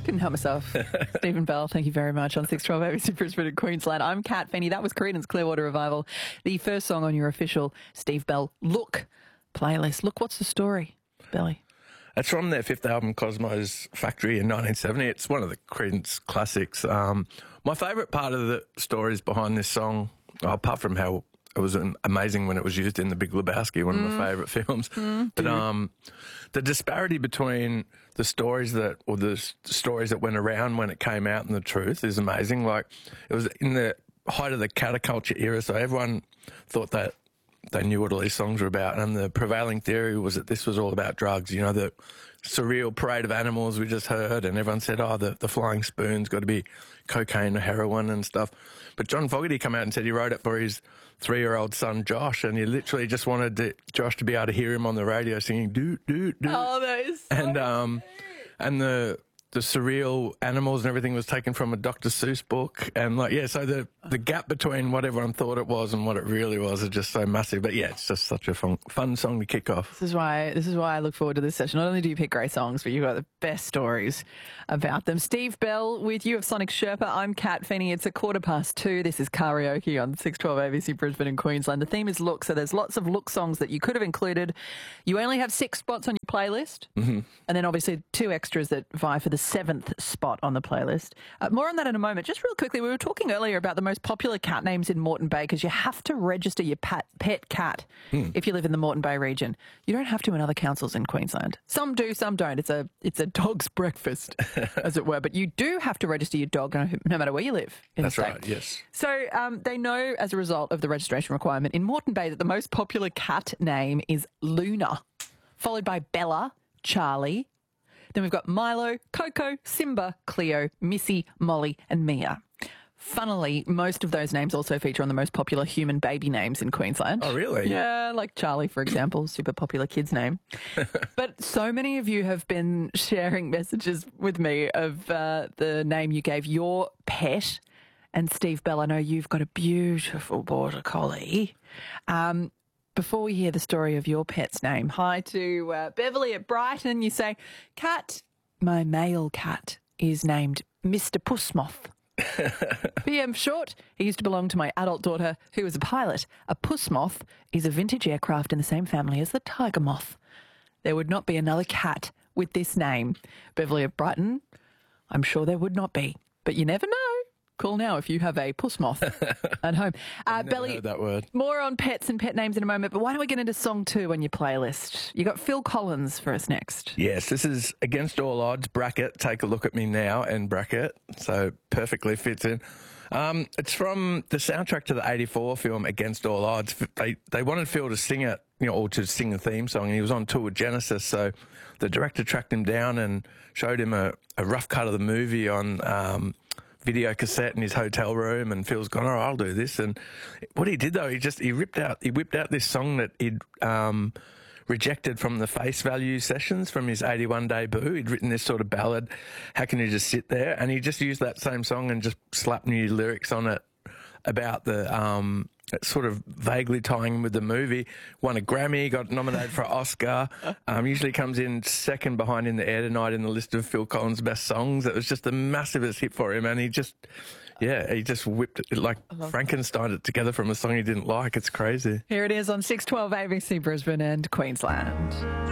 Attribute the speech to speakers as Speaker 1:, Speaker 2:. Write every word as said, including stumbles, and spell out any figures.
Speaker 1: Couldn't help myself. Stephen Bell, thank you very much on six twelve A B C Brisbane and Queensland. I'm Kat Fenny. That was Credence Clearwater Revival, the first song on your official Steve Bell Look playlist. Look, what's the story, Belly?
Speaker 2: It's from their fifth album, Cosmo's Factory, in nineteen seventy. It's one of the Creedence classics. Um, my favourite part of the stories behind this song, apart from how it was amazing when it was used in The Big Lebowski, one
Speaker 1: Mm.
Speaker 2: of my favourite films,
Speaker 1: Mm,
Speaker 2: but um, the disparity between the stories that, or the s- stories that went around when it came out and the truth is amazing. Like, it was in the height of the counterculture era, so everyone thought that they knew what all these songs were about, and the prevailing theory was that this was all about drugs. You know, the surreal parade of animals we just heard, and everyone said, oh, the, the flying spoon's got to be cocaine or heroin and stuff. But John Fogerty came out and said he wrote it for his three-year-old son, Josh, and he literally just wanted to, Josh to be able to hear him on the radio singing, do, do, do.
Speaker 1: Oh, that is so
Speaker 2: And, um, and the... the surreal animals and everything was taken from a Doctor Seuss book. And, like, yeah, so the, the gap between what everyone thought it was and what it really was is just so massive. But, yeah, it's just such a fun, fun song to kick off.
Speaker 1: This is why this is why I look forward to this session. Not only do you pick great songs, but you've got the best stories about them. Steve Bell with you of Sonic Sherpa. I'm Kat Fenny. It's a quarter past two. This is Karaoke on six twelve A B C Brisbane and Queensland. The theme is Look, so there's lots of Look songs that you could have included. You only have six spots on your playlist,
Speaker 2: Mm-hmm.
Speaker 1: and then obviously two extras that vie for the seventh spot on the playlist. Uh, more on that in a moment. Just real quickly, we were talking earlier about the most popular cat names in Moreton Bay because you have to register your pat, pet cat
Speaker 2: Hmm.
Speaker 1: if you live in the Moreton Bay region. You don't have to in other councils in Queensland. Some do, some don't. It's a it's a dog's breakfast, as it were. But you do have to register your dog no, no matter where you live in
Speaker 2: That's
Speaker 1: the state.
Speaker 2: right, yes.
Speaker 1: So um, they know as a result of the registration requirement in Moreton Bay that the most popular cat name is Luna, followed by Bella, Charlie. Then we've got Milo, Coco, Simba, Cleo, Missy, Molly and Mia. Funnily, most of those names also feature on the most popular human baby names in Queensland.
Speaker 2: Oh, really?
Speaker 1: Yeah, like Charlie, for example, super popular kid's name. But so many of you have been sharing messages with me of uh, the name you gave your pet. And Steve Bell, I know you've got a beautiful border collie. Um, before we hear the story of your pet's name, hi to uh, Beverly at Brighton. You say, Cat, my male cat is named Mister Pussmoth. P M short, he used to belong to my adult daughter, who is a pilot. A puss moth is a vintage aircraft in the same family as the tiger moth. There would not be another cat with this name. Beverly of Brighton, I'm sure there would not be, but you never know. Call now if you have a puss moth at home. Uh,
Speaker 2: Never
Speaker 1: Belly,
Speaker 2: heard that word.
Speaker 1: more on pets and pet names in a moment, but why don't we get into song two on your playlist? You got Phil Collins for us next.
Speaker 2: Yes, this is Against All Odds, bracket, Take a Look at Me Now, and bracket, so perfectly fits in. Um, it's from the soundtrack to the eighty-four film Against All Odds. They they wanted Phil to sing it, you know, or to sing the theme song, and he was on tour with Genesis, so the director tracked him down and showed him a, a rough cut of the movie on um, video cassette in his hotel room, and Phil's gone, oh, I'll do this. And what he did, though, he just, he ripped out, he whipped out this song that he'd um, rejected from the Face Value sessions from his eighty-one debut. He'd written this sort of ballad, How Can You Just Sit There? And he just used that same song and just slapped new lyrics on it about the, um, sort of vaguely tying in with the movie. Won a Grammy, got nominated for an Oscar. Um, usually comes in second behind In the Air Tonight in the list of Phil Collins' best songs. It was just the massivest hit for him, and he just, yeah, he just whipped it, like Frankenstein it together from a song he didn't like. It's crazy.
Speaker 1: Here it is on six twelve A B C Brisbane and Queensland.